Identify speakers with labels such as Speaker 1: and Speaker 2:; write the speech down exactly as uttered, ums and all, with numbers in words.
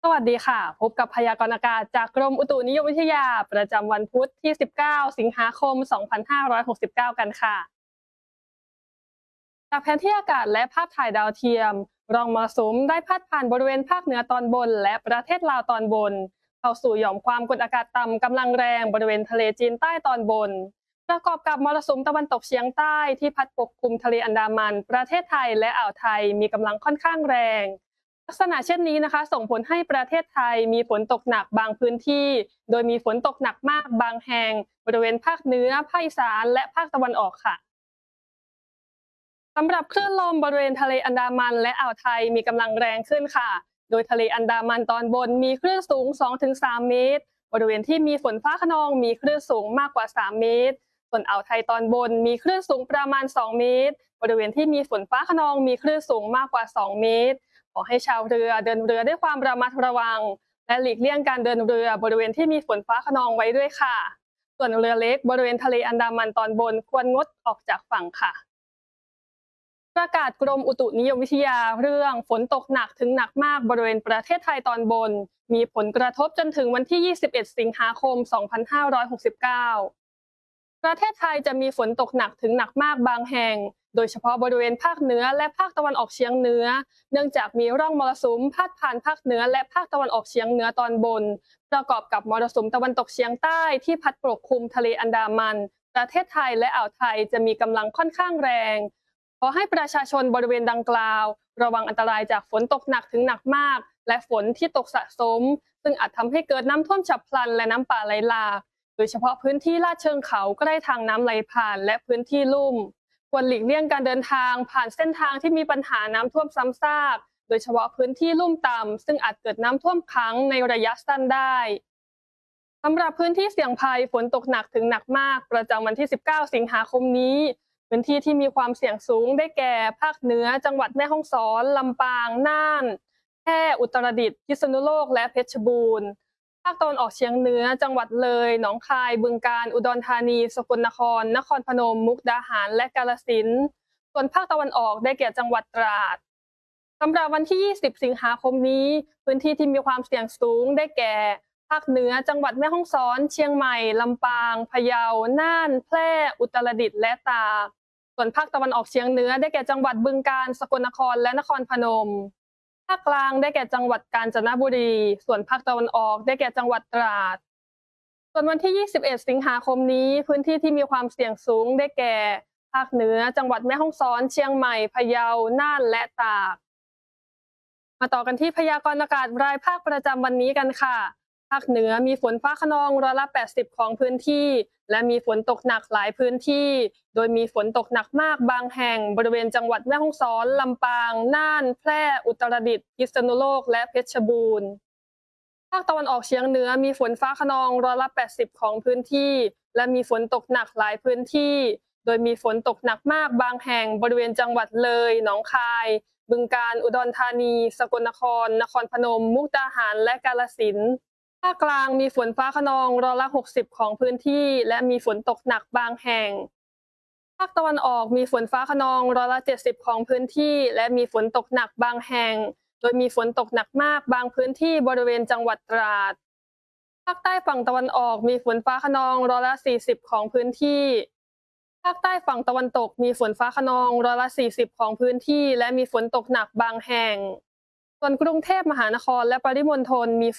Speaker 1: สวัสดีค่ะพบกับพยากรณ์อากาศจากกรมอุตุนิยมวิทยาประจำวันพุธที่ สิบเก้า สิงหาคม สองพันห้าร้อยหกสิบเก้า กันค่ะจากแผนที่อากาศและภาพถ่ายดาวเทียมร่องมรสุมได้พาดผ่านบริเวณภาคเหนือตอนบนและประเทศลาวตอนบนเข้าสู่หย่อมความกดอากาศต่ำกำลังแรงบริเวณทะเลจีนใต้ตอนบนประกอบกับมรสุมตะวันตกเฉียงใต้ที่พัดปกคลุมทะเลอันดามันประเทศไทยและอ่าวไทยมีกำลังค่อนข้างแรง ลักษณะเช่นนี้นะคะส่งผลให้ประเทศไทยมีฝนตกหนักบางพื้นที่โดยมีฝนตกหนักมากบางแห่งบริเวณภาคเหนือภาคอีสานและภาคตะวันออกค่ะสำหรับคลื่นลมบริเวณทะเลอันดามันและอ่าวไทยมีกำลังแรงขึ้นค่ะโดยทะเลอันดามันตอนบนมีคลื่นสูง สองถึงสาม เมตรบริเวณที่มีฝนฟ้าคะนองมีคลื่นสูงมากกว่า สาม เมตรส่วนอ่าวไทยตอนบนมีคลื่นสูงประมาณ สอง เมตรบริเวณที่มีฝนฟ้าคะนองมีคลื่นสูงมากกว่า สอง เมตร ขอให้ชาวเรือเดินเรือด้วยความระมัดระวังและหลีกเลี่ยงการเดินเรือบริเวณที่มีฝนฟ้าคะนองไว้ด้วยค่ะส่วนเรือเล็กบริเวณทะเลอันดามันตอนบนควรงดออกจากฝั่งค่ะประกาศกรมอุตุนิยมวิทยาเรื่องฝนตกหนักถึงหนักมากบริเวณประเทศไทยตอนบนมีผลกระทบจนถึงวันที่ ยี่สิบเอ็ด สิงหาคม สองพันห้าร้อยหกสิบเก้า ประเทศไทยจะมีฝนตกหนักถึงหนักมากบางแห่ง โดยเฉพาะบริเวณภาคเหนือและภาคตะวันออกเฉียงเหนือ เนื่องจากมีร่องมรสุมพาดผ่านภาคเหนือและภาคตะวันออกเฉียงเหนือตอนบน ประกอบกับมรสุมตะวันตกเฉียงใต้ที่พัดปกคลุมทะเลอันดามัน ประเทศไทยและอ่าวไทยจะมีกำลังค่อนข้างแรง ขอให้ประชาชนบริเวณดังกล่าวระวังอันตรายจากฝนตกหนักถึงหนักมากและฝนที่ตกสะสมซึ่งอาจทำให้เกิดน้ำท่วมฉับพลันและน้ำป่าไหลหลาก โดยเฉพาะพื้นที่ลาดเชิงเขาใกล้ทางน้ำไหลผ่านและพื้นที่ลุ่มควรหลีกเลี่ยงการเดินทางผ่านเส้นทางที่มีปัญหาน้ำท่วมซ้ำซากโดยเฉพาะพื้นที่ลุ่มต่ำซึ่งอาจเกิดน้ำท่วมขังในระยะสั้นได้สำหรับพื้นที่เสี่ยงภัยฝนตกหนักถึงหนักมากประจำวันที่ สิบเก้า สิงหาคมนี้พื้นที่ที่มีความเสี่ยงสูงได้แก่ภาคเหนือจังหวัดแม่ฮ่องสอนลำปางน่านแพร่อุตรดิตถ์พิษณุโลกและเพชรบูรณ์ ภาคตะวันออกเฉียงเหนือจังหวัดเลยหนองคายบึงกาฬอุดรธานีสกลนครนครพนมมุกดาหารและกาฬสินธุ์ส่วนภาคตะวันออกได้แก่จังหวัดตราดสำหรับวันที่ ยี่สิบ สิงหาคมนี้พื้นที่ที่มีความเสี่ยงสูงได้แก่ภาคเหนือจังหวัดแม่ฮ่องสอนเชียงใหม่ลำปางพะเยาน่านแพร่อุตรดิตถ์และตากส่วนภาคตะวันออกเฉียงเหนือได้แก่จังหวัดบึงกาฬสกลนครและนครพนม ภาคกลางได้แก่จังหวัดกาญจนบุรี ส่วนภาคตะวันออกได้แก่จังหวัดตราด ส่วนวันที่ ยี่สิบเอ็ด สิงหาคมนี้พื้นที่ที่มีความเสี่ยงสูงได้แก่ภาคเหนือจังหวัดแม่ฮ่องสอนเชียงใหม่พะเยาน่านและตากมาต่อกันที่พยากรณ์อากาศรายภาคประจำวันนี้กันค่ะภาคเหนือมีฝนฟ้าคะนองร้อยละแปดสิบของพื้นที่และมีฝนตกหนักหลายพื้นที่โดยมีฝนตกหนักมากบางแห่งบริเวณจังหวัดแม่ฮ่องสอนลำปางน่านแพร่อุตรดิตถ์พิษณุโลกและเพชรบูรณ์ภาคตะวันออกเฉียงเหนือมีฝนฟ้าคะนองร้อยละแปดสิบของพื้นที่และมีฝนตกหนักหลายพื้นที่โดยมีฝนตกหนักมากบางแห่งบริเวณจังหวัดเลยหนองคายบึงกาฬอุดรธานีสกลนครนครพนมมุกดาหารและกาฬสินธุ์ภาคกลางมีฝนฟ้าคะนองร้อยละหกสิบของพื้นที่และมีฝนตกหนักบางแห่งภาคตะวันออกมีฝนฟ้าคะนองร้อยละเจ็ดสิบของพื้นที่และมีฝนตกหนักบางแห่งโดยมีฝนตกหนักมากบางพื้นที่บริเวณจังหวัดตราดภาคใต้ฝั่งตะวันออกมีฝนฟ้าคะนองร้อยละสี่สิบของพื้นที่ภาคใต้ฝั่งตะวันตกมีฝนฟ้าคะนองร้อยละสี่สิบของพื้นที่และมีฝนตกหนักบางแห่งส่วนกรุงเทพมหานครและปริมณฑลมี